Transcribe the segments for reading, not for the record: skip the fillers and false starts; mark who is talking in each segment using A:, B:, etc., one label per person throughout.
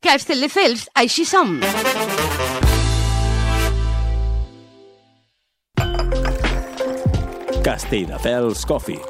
A: Castelldefels, així som.
B: Castelldefels Coffee.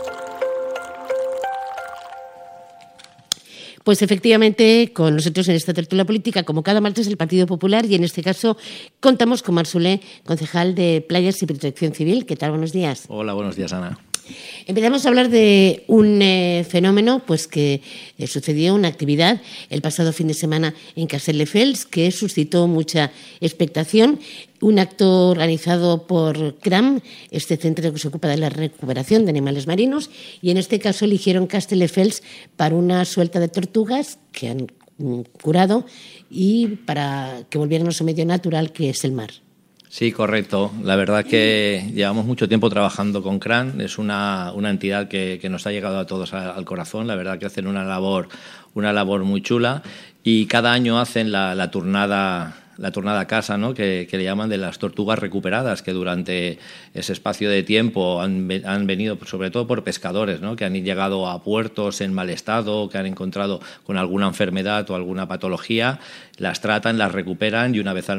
C: Pues efectivamente, con nosotros en esta tertulia política, como cada martes, el Partido Popular, y en este caso contamos con Marc Soler, concejal de Playas y Protección Civil. ¿Qué tal? Buenos días.
D: Hola, buenos días, Ana.
C: Empezamos a hablar de un fenómeno pues que sucedió, una actividad el pasado fin de semana en Castelldefels que suscitó mucha expectación. Un acto organizado por CRAM, este centro que se ocupa de la recuperación de animales marinos, y en este caso eligieron Castelldefels para una suelta de tortugas que han curado y para que volvieran a su medio natural, que es el mar.
D: Sí, correcto. La verdad que llevamos mucho tiempo trabajando con CRAN. Es una entidad que nos ha llegado a todos al corazón. La verdad que hacen una labor muy chula y cada año hacen la turnada casa, ¿no? que le llaman de las tortugas recuperadas, que durante ese espacio de tiempo han venido sobre todo por pescadores, ¿no? que han llegado a puertos en mal estado, que han encontrado con alguna enfermedad o alguna patología, las tratan, las recuperan y una vez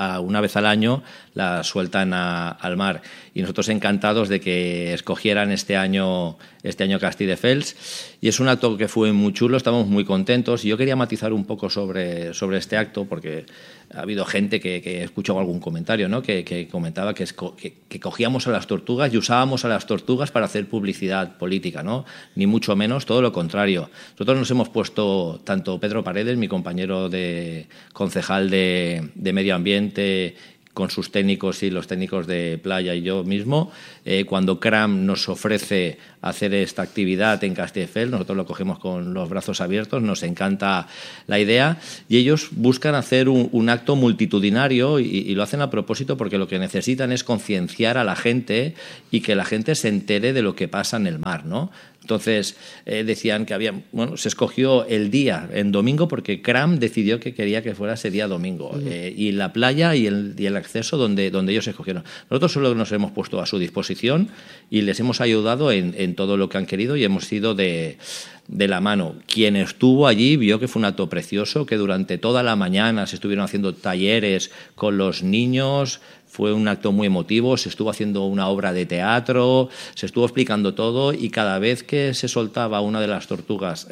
D: al año las sueltan al mar. Y nosotros encantados de que escogieran este año Castelldefels, y es un acto que fue muy chulo, estamos muy contentos, y yo quería matizar un poco sobre este acto, porque ha habido gente que he escuchado algún comentario, ¿no? que comentaba que cogíamos a las tortugas y usábamos a las tortugas para hacer publicidad política, ¿no? Ni mucho menos, todo lo contrario. Nosotros nos hemos puesto, tanto Pedro Paredes, mi compañero de concejal de Medio Ambiente, con sus técnicos y los técnicos de playa, y yo mismo, cuando CRAM nos ofrece hacer esta actividad en Castelldefels, nosotros lo cogemos con los brazos abiertos, nos encanta la idea, y ellos buscan hacer un acto multitudinario y lo hacen a propósito porque lo que necesitan es concienciar a la gente y que la gente se entere de lo que pasa en el mar, ¿no? Entonces decían que se escogió el día en domingo porque CRAM decidió que quería que fuera ese día domingo, y la playa y el acceso donde ellos escogieron. Nosotros solo nos hemos puesto a su disposición y les hemos ayudado en todo lo que han querido, y hemos sido de la mano. Quien estuvo allí vio que fue un acto precioso, que durante toda la mañana se estuvieron haciendo talleres con los niños. Fue un acto muy emotivo, se estuvo haciendo una obra de teatro, se estuvo explicando todo, y cada vez que se soltaba una de las tortugas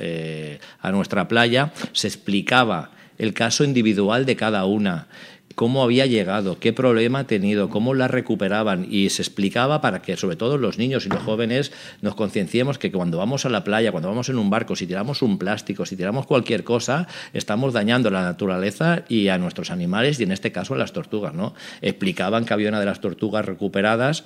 D: a nuestra playa, se explicaba el caso individual de cada una, cómo había llegado, qué problema ha tenido, cómo la recuperaban, y se explicaba para que sobre todo los niños y los jóvenes nos concienciemos que cuando vamos a la playa, cuando vamos en un barco, si tiramos un plástico, si tiramos cualquier cosa, estamos dañando a la naturaleza y a nuestros animales, y en este caso a las tortugas, ¿no? Explicaban que había una de las tortugas recuperadas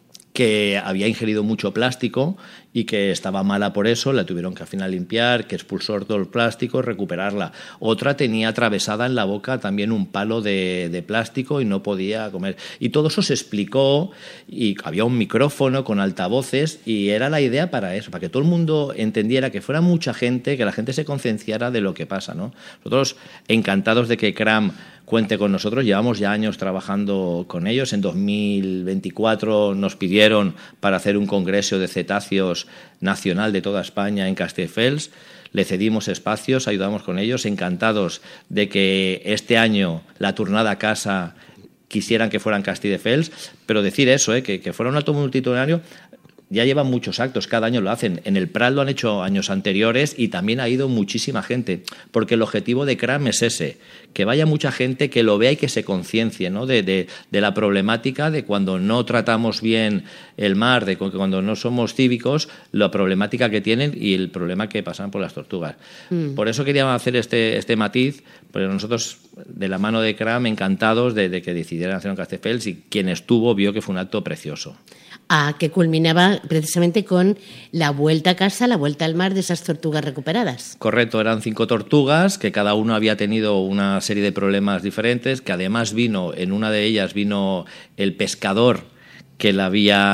D: que había ingerido mucho plástico y que estaba mala por eso, la tuvieron que al final limpiar, que expulsó todo el plástico, recuperarla. Otra tenía atravesada en la boca también un palo de plástico y no podía comer. Y todo eso se explicó, y había un micrófono con altavoces, y era la idea para eso, para que todo el mundo entendiera, que fuera mucha gente, que la gente se concienciara de lo que pasa, ¿no? Nosotros encantados de que CRAM cuente con nosotros, llevamos ya años trabajando con ellos. En 2024 nos pidieron para hacer un congreso de cetáceos nacional de toda España en Castelldefels. Le cedimos espacios, ayudamos con ellos, encantados de que este año la turnada a casa quisieran que fueran Castelldefels, pero decir eso, que fuera un acto multitudinario. Ya llevan muchos actos, cada año lo hacen. En el Prat lo han hecho años anteriores y también ha ido muchísima gente, porque el objetivo de CRAM es ese, que vaya mucha gente, que lo vea y que se conciencie, ¿no? de la problemática de cuando no tratamos bien el mar, de cuando no somos cívicos, la problemática que tienen y el problema que pasan por las tortugas. Por eso quería hacer este matiz, porque nosotros, de la mano de CRAM, encantados de que decidieran hacer un Castelldefels, y quien estuvo vio que fue un acto precioso.
C: Que culminaba precisamente con la vuelta a casa, la vuelta al mar de esas tortugas recuperadas.
D: Correcto, eran 5 tortugas, que cada uno había tenido una serie de problemas diferentes, que además en una de ellas vino el pescador que la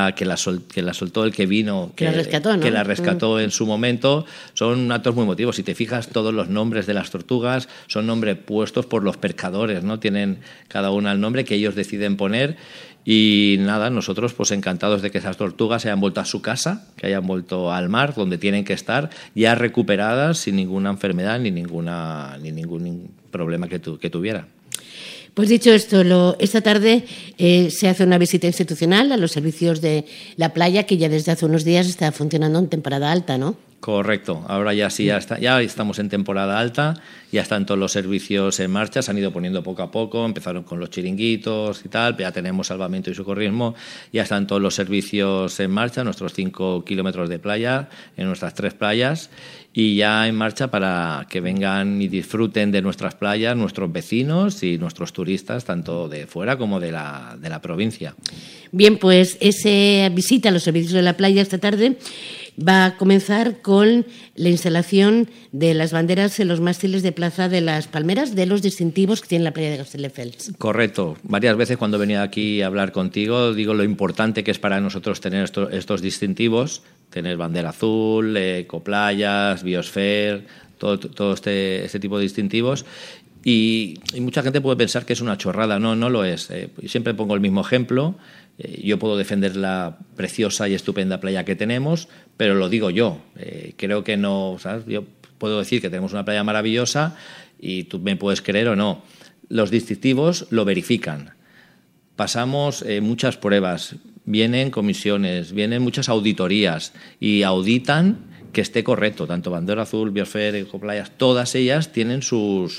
D: soltó, el que vino,
C: que la rescató, ¿no?
D: Que la rescató en su momento. Son actos muy emotivos. Si te fijas, todos los nombres de las tortugas son nombres puestos por los pescadores, ¿no? Tienen cada una el nombre que ellos deciden poner. Y nada, nosotros pues encantados de que esas tortugas hayan vuelto a su casa, que hayan vuelto al mar, donde tienen que estar, ya recuperadas sin ninguna enfermedad ni ningún problema que tuviera.
C: Pues dicho esto, esta tarde se hace una visita institucional a los servicios de la playa, que ya desde hace unos días está funcionando en temporada alta, ¿no?
D: Correcto, ahora ya sí, ya estamos en temporada alta, ya están todos los servicios en marcha, se han ido poniendo poco a poco, empezaron con los chiringuitos y tal, ya tenemos salvamento y socorrismo, ya están todos los servicios en marcha, nuestros 5 kilómetros de playa, en nuestras 3 playas, y ya en marcha para que vengan y disfruten de nuestras playas nuestros vecinos y nuestros turistas, tanto de fuera como de la provincia.
C: Bien, pues esa visita a los servicios de la playa esta tarde va a comenzar con la instalación de las banderas en los mástiles de Plaza de las Palmeras, de los distintivos que tiene la playa de Castelldefels.
D: Correcto. Varias veces cuando venía aquí a hablar contigo digo lo importante que es para nosotros tener estos distintivos, tener bandera azul, ecoplayas, Biosphere, todo este tipo de distintivos. Y mucha gente puede pensar que es una chorrada. No lo es. Siempre pongo el mismo ejemplo. Yo puedo defender la preciosa y estupenda playa que tenemos, pero lo digo yo. Creo que no, ¿sabes? Yo puedo decir que tenemos una playa maravillosa y tú me puedes creer o no. Los distintivos lo verifican. Pasamos muchas pruebas, vienen comisiones, vienen muchas auditorías y auditan que esté correcto. Tanto bandera azul, Biosphere, ecoplayas, todas ellas tienen sus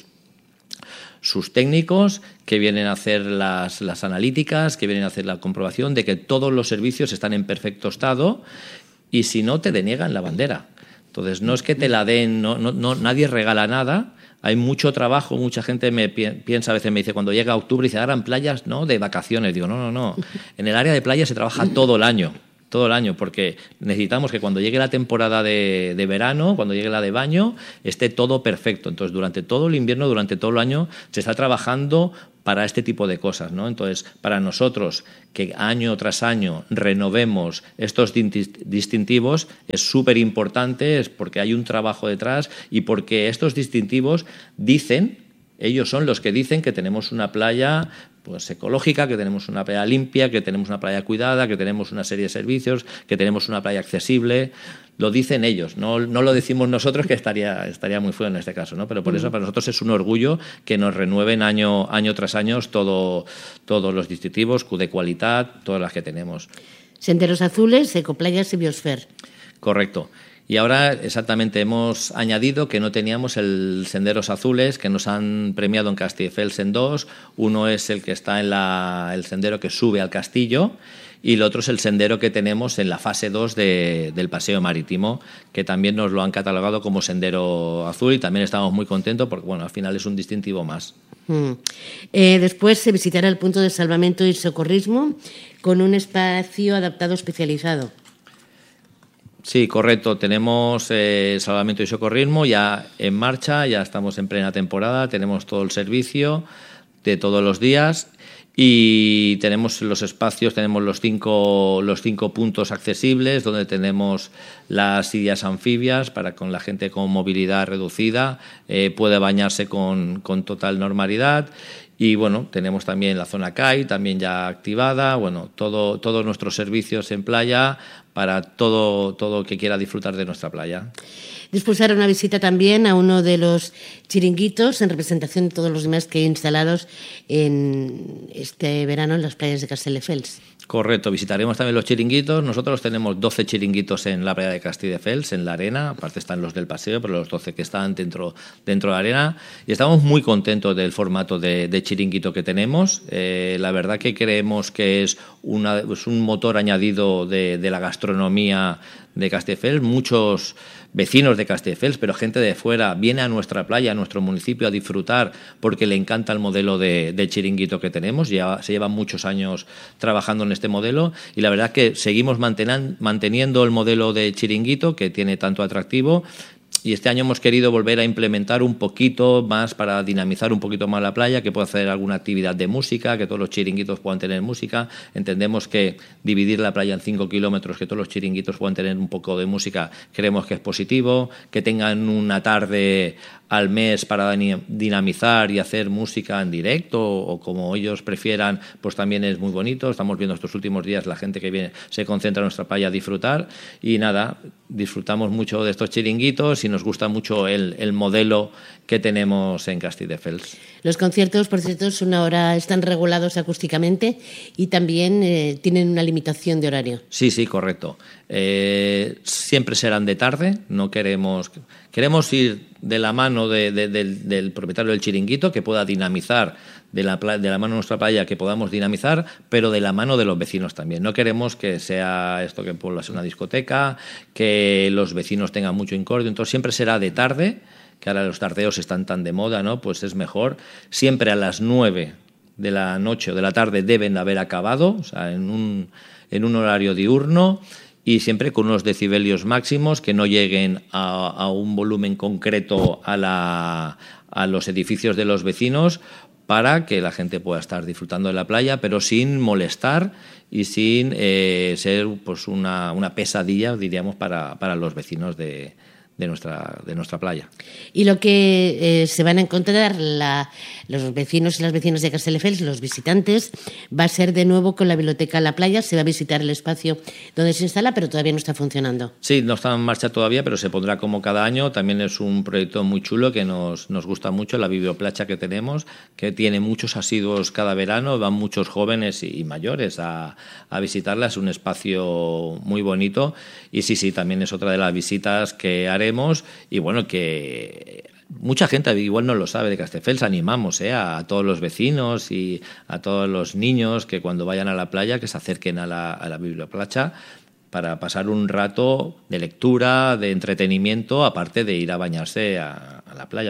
D: técnicos que vienen a hacer las analíticas, que vienen a hacer la comprobación de que todos los servicios están en perfecto estado y si no te deniegan la bandera. Entonces no es que te la den, nadie regala nada. Hay mucho trabajo, mucha gente me piensa, a veces me dice, cuando llega octubre, dice, ahora en playas, ¿no?, de vacaciones. Digo, no. En el área de playa se trabaja todo el año, porque necesitamos que cuando llegue la temporada de verano, cuando llegue la de baño, esté todo perfecto. Entonces, durante todo el invierno, durante todo el año, se está trabajando para este tipo de cosas, ¿no? Entonces, para nosotros, que año tras año renovemos estos distintivos, es súper importante, es porque hay un trabajo detrás y porque estos distintivos ellos son los que dicen que tenemos una playa pues ecológica, que tenemos una playa limpia, que tenemos una playa cuidada, que tenemos una serie de servicios, que tenemos una playa accesible. Lo dicen ellos, no lo decimos nosotros, que estaría muy feo en este caso, ¿no? Pero por eso para nosotros es un orgullo que nos renueven año tras año todos los distintivos, de calidad, todas las que tenemos.
C: Senderos azules, ecoplayas y Biosphere.
D: Correcto. Y ahora exactamente hemos añadido que no teníamos el senderos azules, que nos han premiado en Castelldefels en 2. Uno es el que está en el sendero que sube al castillo y el otro es el sendero que tenemos en la fase 2 del paseo marítimo, que también nos lo han catalogado como sendero azul y también estamos muy contentos porque bueno, al final es un distintivo más.
C: Después se visitará el punto de salvamento y socorrismo con un espacio adaptado especializado.
D: Sí, correcto. Tenemos salvamento y socorrismo ya en marcha, ya estamos en plena temporada, tenemos todo el servicio de todos los días y tenemos los espacios, tenemos los cinco puntos accesibles donde tenemos las sillas anfibias para con la gente con movilidad reducida puede bañarse con total normalidad. Y bueno, tenemos también la zona CAI, también ya activada, bueno, todos nuestros servicios en playa para todo que quiera disfrutar de nuestra playa.
C: Después hará una visita también a uno de los chiringuitos en representación de todos los demás que hay instalados en este verano en las playas de Castelldefels.
D: Correcto, visitaremos también los chiringuitos. Nosotros tenemos 12 chiringuitos en la playa de Castelldefels, en la arena. Aparte están los del paseo, pero los 12 que están dentro de la arena. Y estamos muy contentos del formato de chiringuito que tenemos. La verdad que creemos que es un motor añadido de la gastronomía de Castelldefels. Muchos vecinos de Castelldefels, pero gente de fuera, viene a nuestra playa, a nuestro municipio a disfrutar porque le encanta el modelo de chiringuito que tenemos. Ya se llevan muchos años trabajando en este modelo y la verdad que seguimos manteniendo el modelo de chiringuito que tiene tanto atractivo. Y este año hemos querido volver a implementar un poquito más para dinamizar un poquito más la playa, que pueda hacer alguna actividad de música, que todos los chiringuitos puedan tener música. Entendemos que dividir la playa en 5 kilómetros, que todos los chiringuitos puedan tener un poco de música, creemos que es positivo. Que tengan una tarde al mes para dinamizar y hacer música en directo o como ellos prefieran, pues también es muy bonito. Estamos viendo estos últimos días la gente que viene se concentra en nuestra playa a disfrutar y nada, disfrutamos mucho de estos chiringuitos y nos gusta mucho el modelo que tenemos en Castelldefels.
C: Los conciertos, por cierto, están regulados acústicamente y también tienen una limitación de horario.
D: Sí, correcto. Siempre serán de tarde, no queremos ir de la mano del propietario del chiringuito, que pueda dinamizar, de la mano de nuestra playa, que podamos dinamizar, pero de la mano de los vecinos también. No queremos que sea esto que pueda ser una discoteca, que los vecinos tengan mucho incordio, entonces siempre será de tarde, que ahora los tardeos están tan de moda, ¿no? Pues es mejor. Siempre a las 9 de la noche o de la tarde deben haber acabado, o sea, en un horario diurno, y siempre con unos decibelios máximos que no lleguen a un volumen concreto a los edificios de los vecinos, para que la gente pueda estar disfrutando de la playa, pero sin molestar y sin ser pues una pesadilla, diríamos, para los vecinos de nuestra playa.
C: Y lo que se van a encontrar los vecinos y las vecinas de Castelldefels, los visitantes, va a ser de nuevo con la biblioteca La Playa. Se va a visitar el espacio donde se instala, pero todavía no está funcionando.
D: Sí, no está en marcha todavía, pero se pondrá como cada año. También es un proyecto muy chulo que nos gusta mucho, la biblioplacha que tenemos, que tiene muchos asiduos cada verano, van muchos jóvenes y mayores a visitarla. Es un espacio muy bonito y sí, también es otra de las visitas que haremos. Y bueno, que mucha gente igual no lo sabe de Castelldefels. Animamos a todos los vecinos y a todos los niños que cuando vayan a la playa que se acerquen a la biblioplacha para pasar un rato de lectura, de entretenimiento, aparte de ir a bañarse a la playa.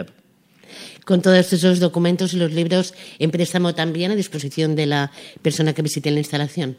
C: Con todos esos documentos y los libros en préstamo también a disposición de la persona que visite la instalación.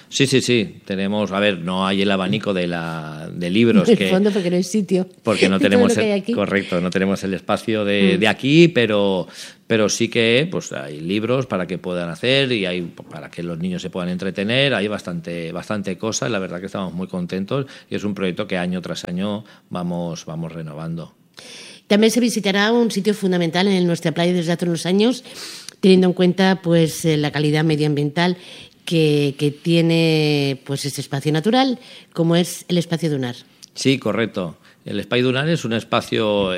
D: Sí. Tenemos, no hay el abanico de libros.
C: En el fondo, porque no hay sitio.
D: Porque no tenemos no tenemos el espacio de aquí, pero sí que pues hay libros para que puedan hacer y hay para que los niños se puedan entretener. Hay bastante cosa. La verdad que estamos muy contentos y es un proyecto que año tras año vamos renovando.
C: También se visitará un sitio fundamental en nuestra playa desde hace unos años, teniendo en cuenta pues la calidad medioambiental que tiene pues este espacio natural, como es el espacio dunar. Sí,
D: correcto. El espacio dunar es un espacio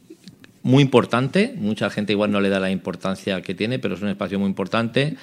D: muy importante. Mucha gente igual no le da la importancia que tiene, pero es un espacio muy importante.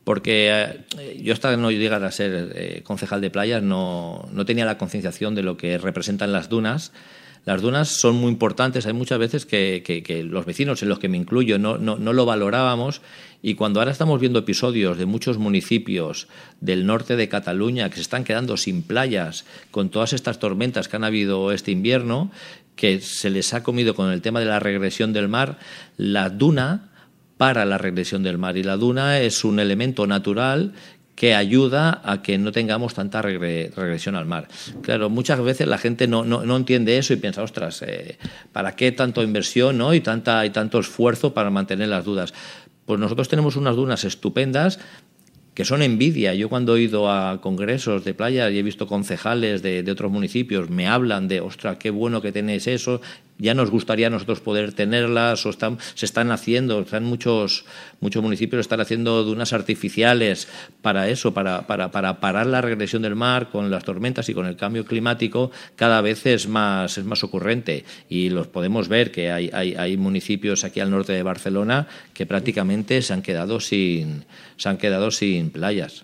D: Porque yo hasta no llegar a ser concejal de playas no tenía la concienciación de lo que representan las dunas. Las dunas son muy importantes. Hay muchas veces que los vecinos, en los que me incluyo, no lo valorábamos, y cuando ahora estamos viendo episodios de muchos municipios del norte de Cataluña que se están quedando sin playas con todas estas tormentas que han habido este invierno, que se les ha comido con el tema de la regresión del mar, la duna para la regresión del mar, y la duna es un elemento natural que ayuda a que no tengamos tanta regresión al mar. Claro, muchas veces la gente no entiende eso y piensa, ostras, ¿para qué tanta inversión, ¿no? y tanto esfuerzo para mantener las dunas? Pues nosotros tenemos unas dunas estupendas que son envidia. Yo cuando he ido a congresos de playa y he visto concejales de otros municipios, me hablan de, ostras, qué bueno que tenéis eso, ya nos gustaría a nosotros poder tenerlas, o se están haciendo, muchos municipios están haciendo dunas artificiales para eso, para parar la regresión del mar con las tormentas y con el cambio climático. Cada vez es más ocurrente, y los podemos ver que hay municipios aquí al norte de Barcelona que prácticamente se han quedado sin playas.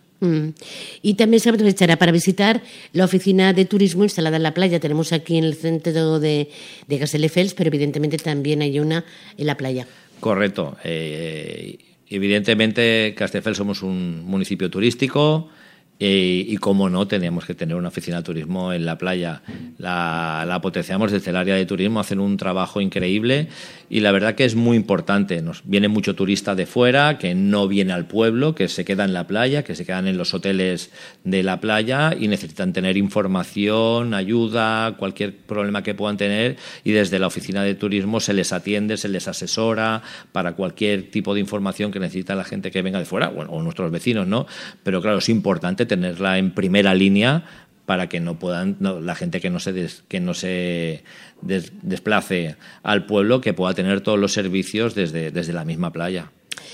C: Y también se aprovechará para visitar la oficina de turismo instalada en la playa. Tenemos aquí en el centro de Castelldefels, pero evidentemente también hay una en la playa.
D: Correcto. Evidentemente, Castelldefels somos un municipio turístico. Y cómo no, teníamos que tener una oficina de turismo en la playa. La potenciamos desde el área de turismo, hacen un trabajo increíble y la verdad que es muy importante. Nos viene mucho turista de fuera que no viene al pueblo, que se queda en la playa, que se quedan en los hoteles de la playa y necesitan tener información, ayuda, cualquier problema que puedan tener, y desde la oficina de turismo se les atiende, se les asesora para cualquier tipo de información que necesita la gente que venga de fuera, bueno, o nuestros vecinos, ¿no? Pero claro, es importante tenerla en primera línea para que la gente que no se desplace al pueblo, que pueda tener todos los servicios desde la misma playa.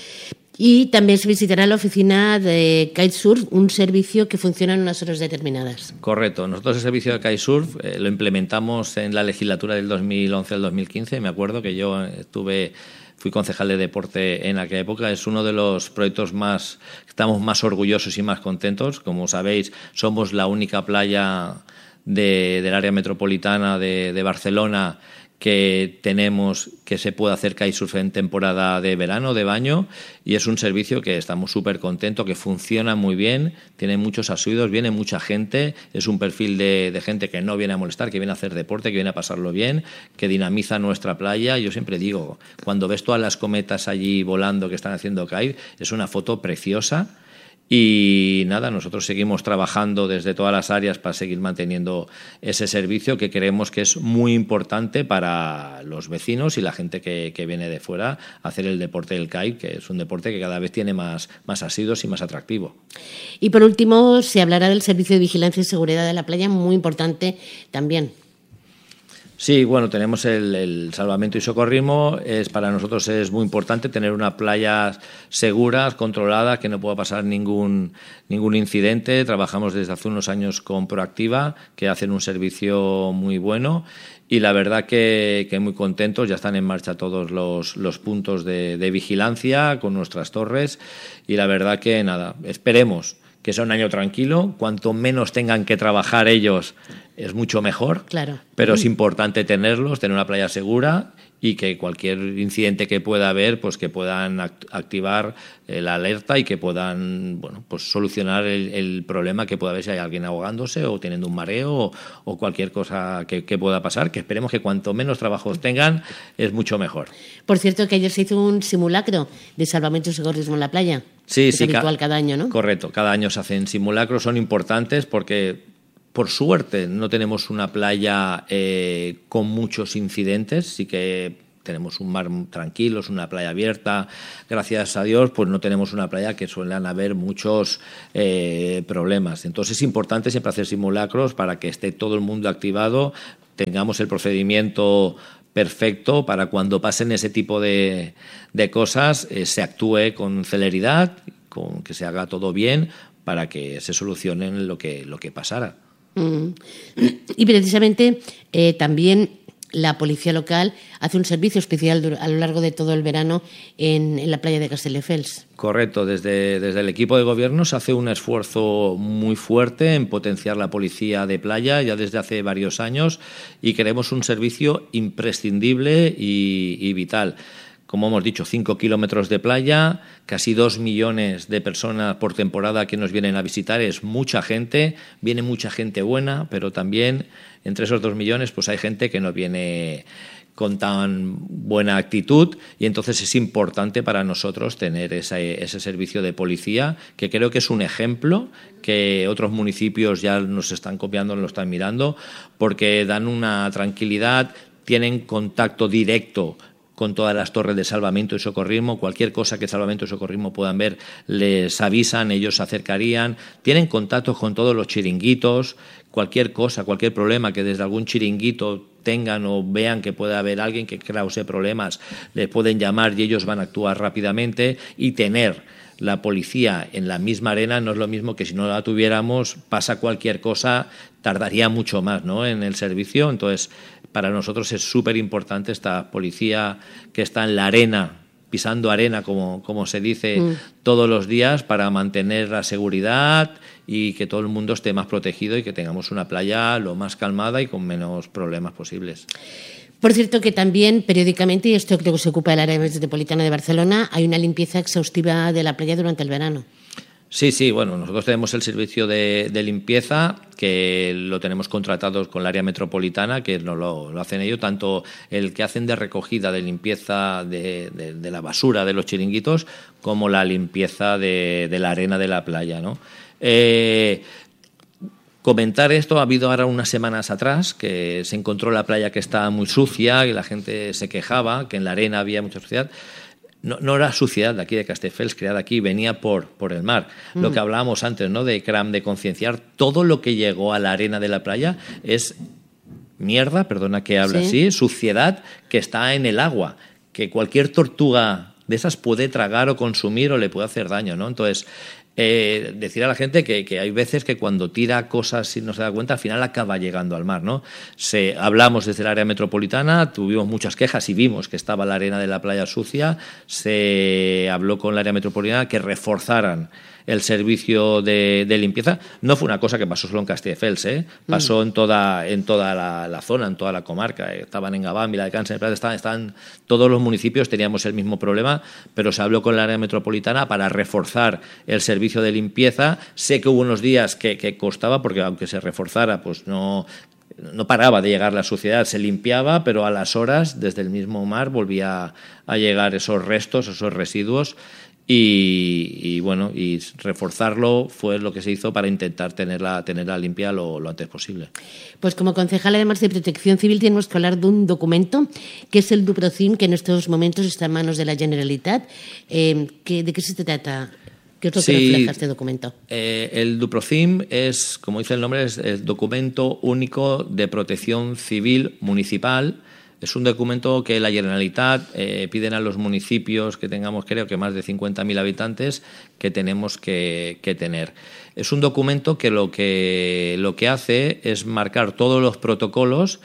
C: Y también se visitará la oficina de Kitesurf, un servicio que funciona en unas horas determinadas.
D: Correcto. Nosotros el servicio de Kitesurf lo implementamos en la legislatura del 2011 al 2015. Me acuerdo que yo fui concejal de deporte en aquella época. Es uno de los proyectos estamos más orgullosos y más contentos. Como sabéis, somos la única playa del área metropolitana de Barcelona que se puede hacer kitesurf en temporada de verano, de baño, y es un servicio que estamos súper contentos, que funciona muy bien, tiene muchos asiduos, viene mucha gente, es un perfil de gente que no viene a molestar, que viene a hacer deporte, que viene a pasarlo bien, que dinamiza nuestra playa. Yo siempre digo, cuando ves todas las cometas allí volando que están haciendo kite, es una foto preciosa. Y nada, nosotros seguimos trabajando desde todas las áreas para seguir manteniendo ese servicio, que creemos que es muy importante para los vecinos y la gente que viene de fuera a hacer el deporte del kite, que es un deporte que cada vez tiene más asiduos y más atractivo.
C: Y por último, se hablará del servicio de vigilancia y seguridad de la playa, muy importante también.
D: Sí, bueno, tenemos el salvamento y socorrismo. Para nosotros es muy importante tener una playa segura, controlada, que no pueda pasar ningún incidente. Trabajamos desde hace unos años con Proactiva, que hacen un servicio muy bueno. Y la verdad que muy contentos, ya están en marcha todos los puntos de vigilancia con nuestras torres. Y la verdad que nada, esperemos que sea un año tranquilo. Cuanto menos tengan que trabajar ellos, es mucho mejor. Claro. Pero es importante tener una playa segura y que cualquier incidente que pueda haber, pues que puedan activar la alerta y que puedan solucionar el problema que pueda haber si hay alguien ahogándose o teniendo un mareo o cualquier cosa que pueda pasar, que esperemos que cuanto menos trabajos tengan es mucho mejor.
C: Por cierto, que ayer se hizo un simulacro de salvamento y socorrismo en la playa.
D: Sí,
C: es habitual cada año, ¿no?
D: Correcto, cada año se hacen simulacros, son importantes porque por suerte no tenemos una playa con muchos incidentes, sí que tenemos un mar tranquilo, es una playa abierta, gracias a Dios, pues no tenemos una playa que suelen haber muchos problemas. Entonces es importante siempre hacer simulacros para que esté todo el mundo activado, tengamos el procedimiento perfecto para cuando pasen ese tipo de cosas se actúe con celeridad, con que se haga todo bien para que se solucione lo que pasara.
C: Y precisamente también la policía local hace un servicio especial a lo largo de todo el verano en la playa de Castelldefels.
D: Correcto, desde el equipo de gobierno se hace un esfuerzo muy fuerte en potenciar la policía de playa ya desde hace varios años y queremos un servicio imprescindible y vital. Como hemos dicho, 5 kilómetros de playa, casi 2 millones de personas por temporada que nos vienen a visitar, es mucha gente, viene mucha gente buena, pero también entre esos 2 millones pues hay gente que no viene con tan buena actitud y entonces es importante para nosotros tener ese servicio de policía, que creo que es un ejemplo que otros municipios ya nos están copiando, nos lo están mirando, porque dan una tranquilidad, tienen contacto directo con todas las torres de salvamento y socorrismo, cualquier cosa que salvamento y socorrismo puedan ver, les avisan, ellos se acercarían, tienen contactos con todos los chiringuitos, cualquier cosa, cualquier problema que desde algún chiringuito tengan o vean que puede haber alguien que cause problemas, les pueden llamar y ellos van a actuar rápidamente, y tener la policía en la misma arena no es lo mismo que si no la tuviéramos, pasa cualquier cosa, tardaría mucho más, ¿no?, en el servicio. Entonces, para nosotros es súper importante esta policía que está en la arena, pisando arena, como se dice, todos los días, para mantener la seguridad y que todo el mundo esté más protegido y que tengamos una playa lo más calmada y con menos problemas posibles.
C: Por cierto, que también periódicamente, y esto creo que se ocupa el área metropolitana de Barcelona, hay una limpieza exhaustiva de la playa durante el verano.
D: Sí, bueno, nosotros tenemos el servicio de limpieza que lo tenemos contratado con el área metropolitana, que nos lo hacen ellos, tanto el que hacen de recogida, de limpieza de la basura de los chiringuitos, como la limpieza de la arena de la playa, ¿no? Comentar esto, ha habido ahora unas semanas atrás que se encontró la playa que estaba muy sucia y la gente se quejaba, que en la arena había mucha suciedad. no era suciedad de aquí de Castelldefels, creada aquí, venía por el mar. Lo que hablábamos antes, ¿no? De CRAM, de concienciar, todo lo que llegó a la arena de la playa es mierda, perdona que hable así, suciedad que está en el agua, que cualquier tortuga de esas puede tragar o consumir o le puede hacer daño, ¿no? Entonces, decir a la gente que hay veces que cuando tira cosas y no se da cuenta, al final acaba llegando al mar, ¿no? Hablamos desde el área metropolitana, tuvimos muchas quejas y vimos que estaba la arena de la playa sucia, se habló con el área metropolitana que reforzaran el servicio de limpieza. No fue una cosa que pasó solo en Castelldefels, pasó en toda la zona, en toda la comarca. Estaban en Gabán, Vila de Cans, estaban todos los municipios, teníamos el mismo problema, pero se habló con el área metropolitana para reforzar el servicio de limpieza. Sé que hubo unos días que costaba, porque aunque se reforzara, pues no paraba de llegar la suciedad, se limpiaba, pero a las horas, desde el mismo mar, volvía a llegar esos restos, esos residuos. Y bueno, y reforzarlo fue lo que se hizo para intentar tenerla limpia lo antes posible.
C: Pues como concejal, además de Protección Civil, tenemos que hablar de un documento que es el Duprocim, que en estos momentos está en manos de la Generalitat. ¿De qué se trata? ¿Qué es lo que refleja este documento?
D: El Duprocim es, como dice el nombre, es el Documento Único de Protección Civil Municipal. Es un documento que la Generalitat piden a los municipios que tengamos, creo que más de 50.000 habitantes, que tenemos que tener. Es un documento que lo que hace es marcar todos los protocolos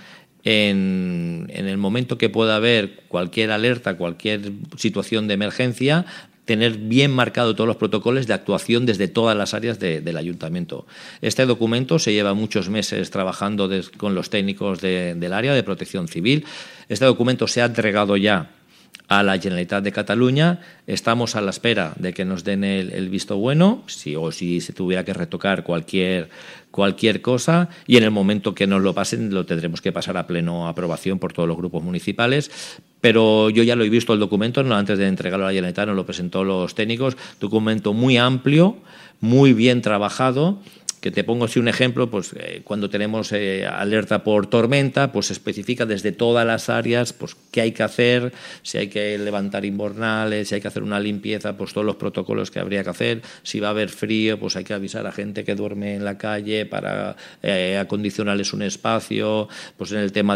D: en el momento que pueda haber cualquier alerta, cualquier situación de emergencia, tener bien marcado todos los protocolos de actuación desde todas las áreas del ayuntamiento. Este documento se lleva muchos meses trabajando con los técnicos del área de protección civil. Este documento se ha entregado ya a la Generalitat de Cataluña. Estamos a la espera de que nos den el visto bueno, si se tuviera que retocar cualquier cosa, y en el momento que nos lo pasen lo tendremos que pasar a pleno aprobación por todos los grupos municipales. Pero yo ya lo he visto el documento, no, antes de entregarlo a la Generalitat nos lo presentó los técnicos, documento muy amplio, muy bien trabajado. Que te pongo así un ejemplo, pues cuando tenemos alerta por tormenta, pues se especifica desde todas las áreas pues qué hay que hacer, si hay que levantar invernales, si hay que hacer una limpieza, pues todos los protocolos que habría que hacer, si va a haber frío, pues hay que avisar a gente que duerme en la calle para acondicionarles un espacio, pues en el tema